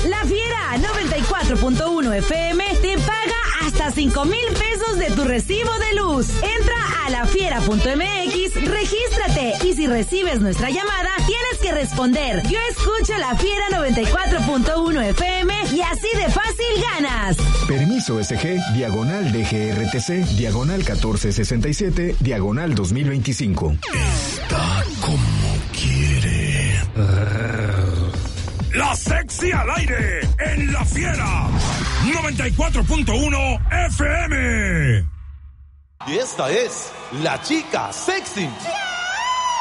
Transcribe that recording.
La Fiera 94.1 FM te paga hasta 5,000 pesos de tu recibo de luz. Entra a lafiera.mx, regístrate y si recibes nuestra llamada, tienes que responder: yo escucho La Fiera 94.1 FM y así de fácil ganas. Permiso SG, diagonal DGRTC, diagonal 1467, diagonal 2025. Está como quiere. La sexy al aire en La Fiera 94.1 FM. Y esta es la chica sexy.